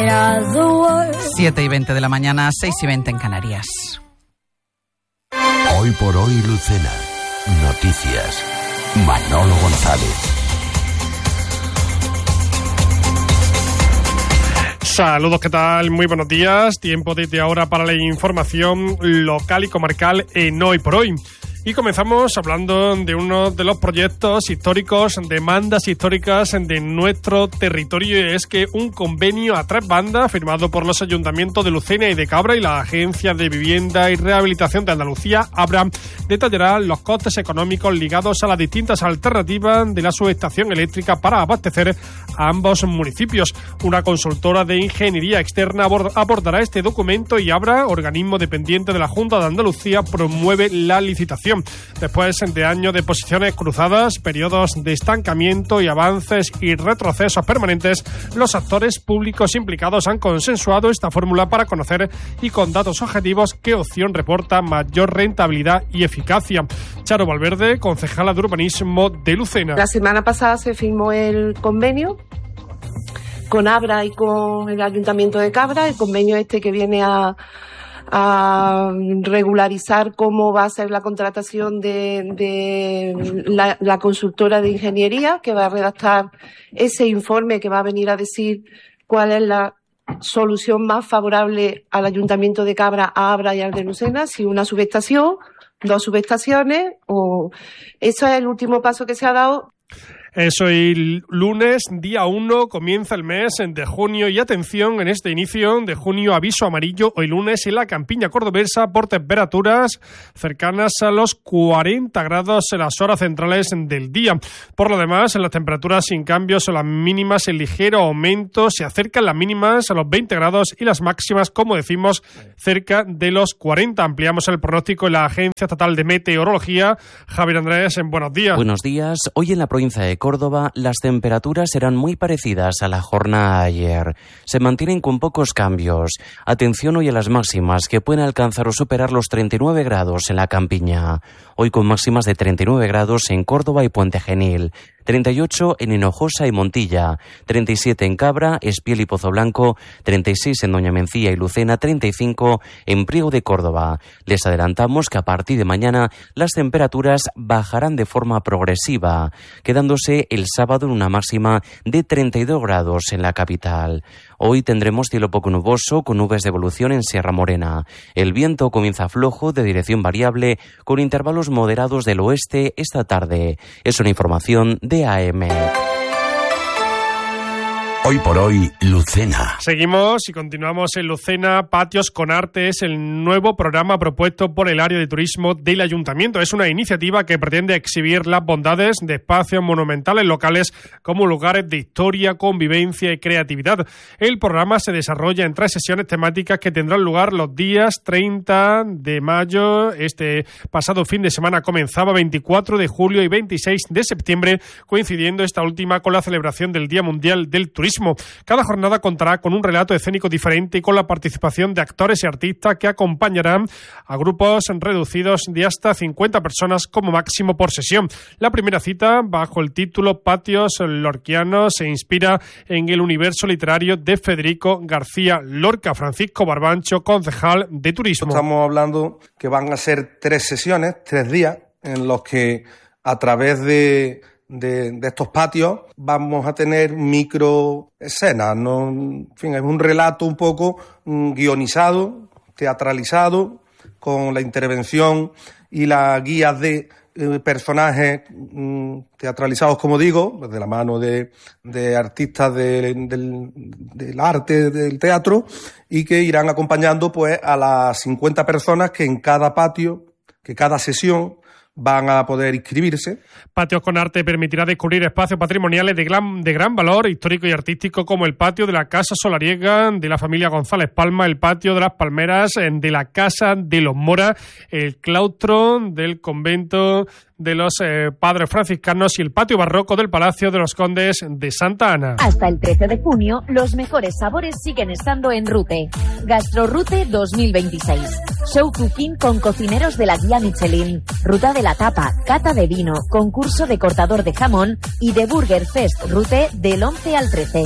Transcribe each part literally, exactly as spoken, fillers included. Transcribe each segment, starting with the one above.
siete y veinte de la mañana, seis y veinte en Canarias. Hoy por hoy, Lucena. Noticias. Manolo González. Saludos, ¿qué tal? Muy buenos días. Tiempo desde ahora para la información local y comarcal en Hoy por Hoy. Y comenzamos hablando de uno de los proyectos históricos, demandas históricas de nuestro territorio, y es que un convenio a tres bandas firmado por los ayuntamientos de Lucena y de Cabra y la Agencia de Vivienda y Rehabilitación de Andalucía, ABRA, detallará los costes económicos ligados a las distintas alternativas de la subestación eléctrica para abastecer a ambos municipios. Una consultora de ingeniería externa abordará este documento y ABRA, organismo dependiente de la Junta de Andalucía, promueve la licitación. Después de años de posiciones cruzadas, periodos de estancamiento y avances y retrocesos permanentes, los actores públicos implicados han consensuado esta fórmula para conocer y con datos objetivos qué opción reporta mayor rentabilidad y eficacia. Charo Valverde, concejala de urbanismo de Lucena. La semana pasada se firmó el convenio con ABRA y con el Ayuntamiento de Cabra, el convenio este que viene a a regularizar cómo va a ser la contratación de, de la, la consultora de ingeniería, que va a redactar ese informe que va a venir a decir cuál es la solución más favorable al Ayuntamiento de Cabra, a ABRA y al de Lucena, si una subestación, dos subestaciones, o eso es el último paso que se ha dado. Eso, y lunes, día uno, comienza el mes de junio y atención, en este inicio de junio, aviso amarillo hoy lunes en la campiña cordobesa por temperaturas cercanas a los cuarenta grados en las horas centrales del día. Por lo demás, en las temperaturas sin cambios o las mínimas en ligero aumento, se acercan las mínimas a los veinte grados y las máximas, como decimos, cerca de los cuarenta. Ampliamos el pronóstico en la Agencia Estatal de Meteorología. Javier Andrés, en buenos días. Buenos días. Hoy en la provincia de Córdoba, las temperaturas serán muy parecidas a la jornada de ayer. Se mantienen con pocos cambios. Atención hoy a las máximas, que pueden alcanzar o superar los treinta y nueve grados en la campiña. Hoy con máximas de treinta y nueve grados en Córdoba y Puente Genil. treinta y ocho en Hinojosa y Montilla, treinta y siete en Cabra, Espiel y Pozo Blanco, treinta y seis en Doña Mencía y Lucena, treinta y cinco en Priego de Córdoba. Les adelantamos que a partir de mañana las temperaturas bajarán de forma progresiva, quedándose el sábado en una máxima de treinta y dos grados en la capital. Hoy tendremos cielo poco nuboso con nubes de evolución en Sierra Morena. El viento comienza flojo de dirección variable con intervalos moderados del oeste esta tarde. Es una información de A M. Hoy por hoy, Lucena. Seguimos y continuamos en Lucena. Patios con Arte es el nuevo programa propuesto por el área de turismo del Ayuntamiento. Es una iniciativa que pretende exhibir las bondades de espacios monumentales locales como lugares de historia, convivencia y creatividad. El programa se desarrolla en tres sesiones temáticas que tendrán lugar los días treinta de mayo. Este pasado fin de semana comenzaba, veinticuatro de julio y veintiséis de septiembre, coincidiendo esta última con la celebración del Día Mundial del Turismo. Cada jornada contará con un relato escénico diferente y con la participación de actores y artistas que acompañarán a grupos reducidos de hasta cincuenta personas como máximo por sesión. La primera cita, bajo el título Patios Lorquianos, se inspira en el universo literario de Federico García Lorca. Francisco Barbancho, concejal de Turismo. Estamos hablando que van a ser tres sesiones, tres días, en los que a través de De, de estos patios vamos a tener micro escenas, ¿no? En fin, es un relato un poco mm, guionizado, teatralizado, con la intervención y las guías de eh, personajes mm, teatralizados, como digo, de la mano de, de artistas de, del, del arte, del teatro, y que irán acompañando pues a las cincuenta personas que en cada patio, que cada sesión van a poder inscribirse. Patios con Arte permitirá descubrir espacios patrimoniales de gran, de gran valor histórico y artístico, como el patio de la Casa Solariega de la familia González Palma, el patio de las Palmeras de la Casa de los Mora, el claustro del convento de los eh, padres franciscanos y el patio barroco del Palacio de los Condes de Santa Ana. Hasta el trece de junio, los mejores sabores siguen estando en Rute. Gastrorute dos mil veintiséis. Show cooking con cocineros de la guía Michelin. Ruta de la tapa, cata de vino, concurso de cortador de jamón y de Burger Fest Rute del once al trece.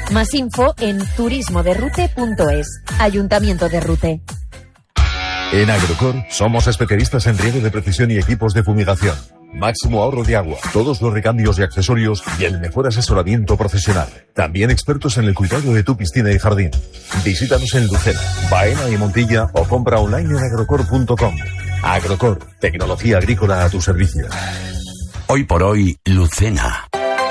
Más info en turismo de rute punto es. Ayuntamiento de Rute. En Agrocor somos especialistas en riego de precisión y equipos de fumigación. Máximo ahorro de agua, todos los recambios y accesorios y el mejor asesoramiento profesional. También expertos en el cuidado de tu piscina y jardín. Visítanos en Lucena, Baena y Montilla o compra online en agrocor punto com. Agrocor, tecnología agrícola a tu servicio. Hoy por hoy, Lucena.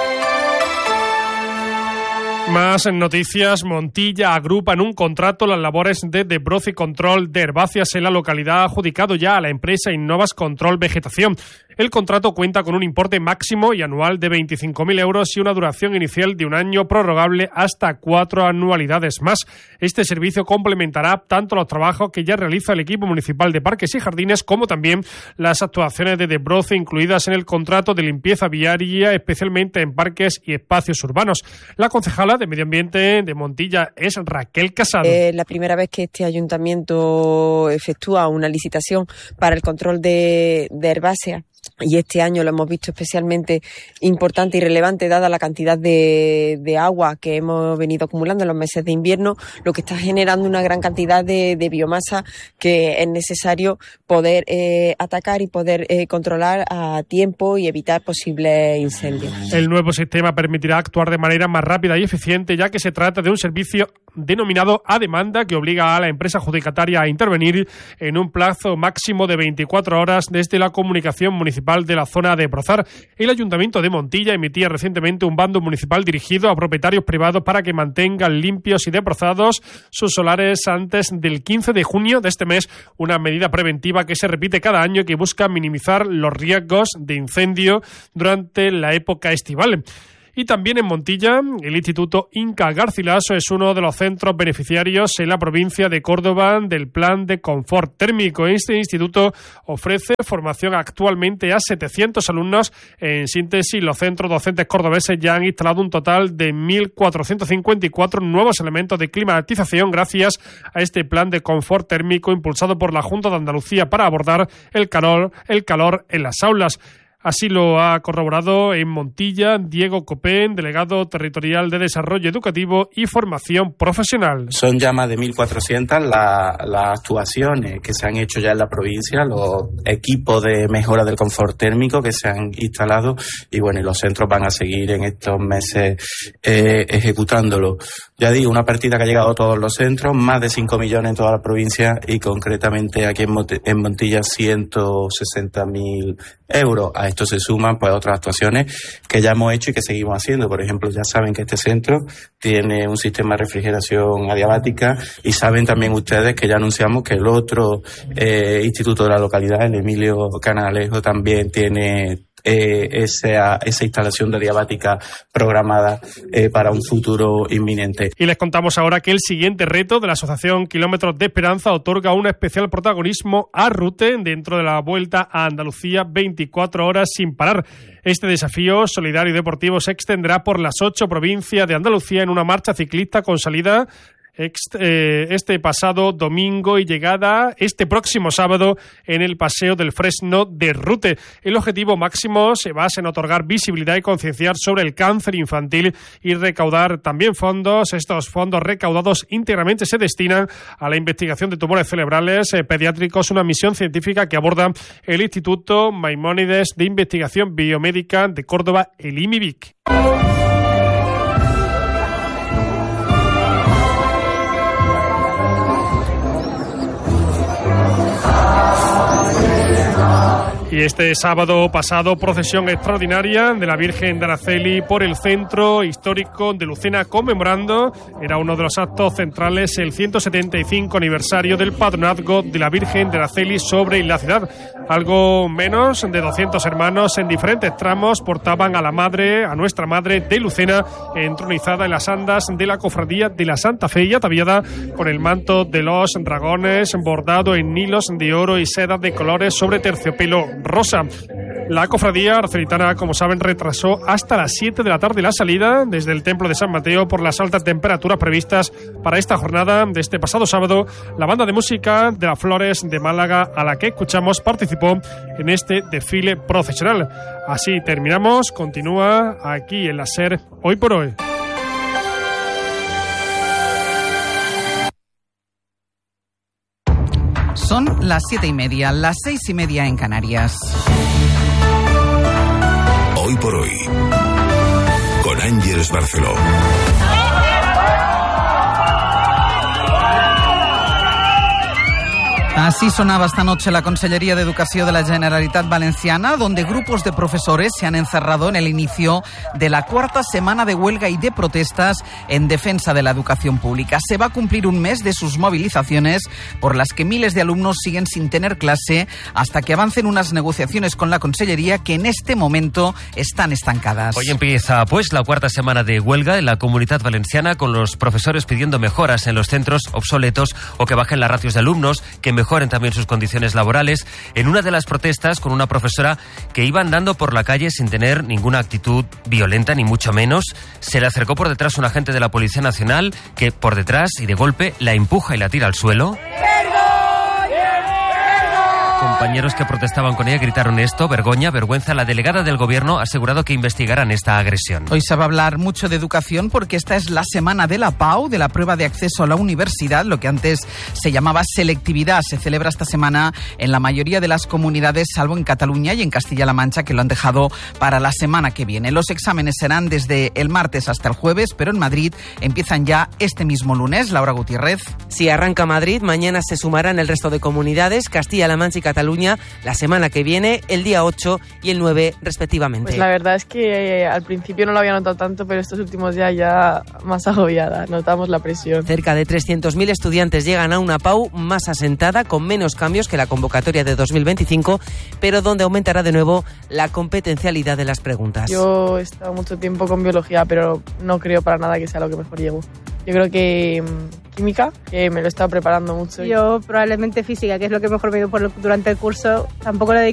Más noticias. Montilla agrupa en un contrato las labores de desbroce y control de herbáceas en la localidad, adjudicado ya a la empresa Innovas Control Vegetación. El contrato cuenta con un importe máximo y anual de veinticinco mil euros y una duración inicial de un año prorrogable hasta cuatro anualidades más. Este servicio complementará tanto los trabajos que ya realiza el equipo municipal de Parques y Jardines como también las actuaciones de desbroce incluidas en el contrato de limpieza viaria, especialmente en parques y espacios urbanos. La concejala de Medio Ambiente de Montilla es Raquel Casado. Es la primera vez que este ayuntamiento efectúa una licitación para el control de, de herbáceas. Y este año lo hemos visto especialmente importante y relevante dada la cantidad de, de agua que hemos venido acumulando en los meses de invierno, lo que está generando una gran cantidad de, de biomasa que es necesario poder eh, atacar y poder eh, controlar a tiempo y evitar posibles incendios. El nuevo sistema permitirá actuar de manera más rápida y eficiente, ya que se trata de un servicio denominado a demanda que obliga a la empresa adjudicataria a intervenir en un plazo máximo de veinticuatro horas desde la comunicación municipal de la zona de Brozar. El Ayuntamiento de Montilla emitía recientemente un bando municipal dirigido a propietarios privados para que mantengan limpios y desbrozados sus solares antes del quince de junio de este mes, una medida preventiva que se repite cada año y que busca minimizar los riesgos de incendio durante la época estival. Y también en Montilla, el Instituto Inca Garcilaso es uno de los centros beneficiarios en la provincia de Córdoba del plan de confort térmico. Este instituto ofrece formación actualmente a setecientos alumnos. En síntesis, los centros docentes cordobeses ya han instalado un total de mil cuatrocientos cincuenta y cuatro nuevos elementos de climatización gracias a este plan de confort térmico impulsado por la Junta de Andalucía para abordar el calor, el calor en las aulas. Así lo ha corroborado en Montilla Diego Copén, delegado territorial de Desarrollo Educativo y Formación Profesional. Son ya más de mil cuatrocientas las la actuaciones que se han hecho ya en la provincia, los equipos de mejora del confort térmico que se han instalado y bueno, y los centros van a seguir en estos meses eh, ejecutándolo. Ya digo, una partida que ha llegado a todos los centros, más de cinco millones en toda la provincia y concretamente aquí en, Mont- en Montilla ciento sesenta mil euros. A esto se suman pues otras actuaciones que ya hemos hecho y que seguimos haciendo. Por ejemplo, ya saben que este centro tiene un sistema de refrigeración adiabática y saben también ustedes que ya anunciamos que el otro eh, instituto de la localidad, el Emilio Canalejo, también tiene Eh, esa, esa instalación de adiabática programada eh, para un futuro inminente. Y les contamos ahora que el siguiente reto de la Asociación Kilómetros de Esperanza otorga un especial protagonismo a Rute dentro de la Vuelta a Andalucía veinticuatro horas sin parar. Este desafío solidario y deportivo se extenderá por las ocho provincias de Andalucía en una marcha ciclista con salida este pasado domingo y llegada este próximo sábado en el Paseo del Fresno de Rute. El objetivo máximo se basa en otorgar visibilidad y concienciar sobre el cáncer infantil y recaudar también fondos. Estos fondos recaudados íntegramente se destinan a la investigación de tumores cerebrales eh, pediátricos, una misión científica que aborda el Instituto Maimónides de Investigación Biomédica de Córdoba, el I M I B I C. Y este sábado pasado, procesión extraordinaria de la Virgen de Araceli por el centro histórico de Lucena, conmemorando, era uno de los actos centrales, el ciento setenta y cinco aniversario del padronazgo de la Virgen de Araceli sobre la ciudad. Algo menos de doscientos hermanos en diferentes tramos portaban a la madre, a nuestra madre de Lucena, entronizada en las andas de la cofradía de la Santa Fe y ataviada con el manto de los dragones bordado en hilos de oro y seda de colores sobre terciopelo rosa. La cofradía arcelitana, como saben, retrasó hasta las siete de la tarde la salida desde el Templo de San Mateo por las altas temperaturas previstas para esta jornada de este pasado sábado. La banda de música de las Flores de Málaga, a la que escuchamos, participó en este desfile procesional. Así terminamos. Continúa aquí en la SER Hoy por Hoy. Son las siete y media, las seis y media en Canarias. Hoy por hoy, con Ángeles Barceló. Así sonaba esta noche la Consellería de Educación de la Generalitat Valenciana, donde grupos de profesores se han encerrado en el inicio de la cuarta semana de huelga y de protestas en defensa de la educación pública. Se va a cumplir un mes de sus movilizaciones, por las que miles de alumnos siguen sin tener clase hasta que avancen unas negociaciones con la Consellería que en este momento están estancadas. Hoy empieza pues la cuarta semana de huelga en la Comunitat Valenciana, con los profesores pidiendo mejoras en los centros obsoletos o que bajen las ratios de alumnos, que mejoren también sus condiciones laborales. En una de las protestas, con una profesora que iba andando por la calle sin tener ninguna actitud violenta, ni mucho menos, se le acercó por detrás un agente de la Policía Nacional que por detrás y de golpe la empuja y la tira al suelo. Compañeros que protestaban con ella gritaron esto: vergoña, vergüenza. La delegada del Gobierno ha asegurado que investigarán esta agresión. Hoy se va a hablar mucho de educación porque esta es la semana de la P A U, de la prueba de acceso a la universidad, lo que antes se llamaba selectividad. Se celebra esta semana en la mayoría de las comunidades, salvo en Cataluña y en Castilla-La Mancha, que lo han dejado para la semana que viene. Los exámenes serán desde el martes hasta el jueves, pero en Madrid empiezan ya este mismo lunes. Laura Gutiérrez. Si arranca Madrid, mañana se sumarán el resto de comunidades, Castilla-La Mancha y Cataluña, la semana que viene, el día ocho y el nueve respectivamente. Pues la verdad es que eh, al principio no lo había notado tanto, pero estos últimos días ya más agobiada, notamos la presión. Cerca de trescientos mil estudiantes llegan a una P A U más asentada, con menos cambios que la convocatoria de dos mil veinticinco, pero donde aumentará de nuevo la competencialidad de las preguntas. Yo he estado mucho tiempo con biología, pero no creo para nada que sea lo que mejor llevo. Yo creo que mmm, química, que me lo he estado preparando mucho. Yo probablemente física, que es lo que mejor me dio por, durante el curso. Tampoco le